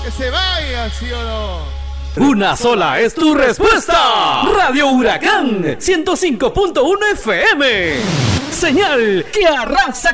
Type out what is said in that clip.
Que se vaya, ¿sí o no? Una sola es tu respuesta. Radio Huracán 105.1 FM. Señal que arrasa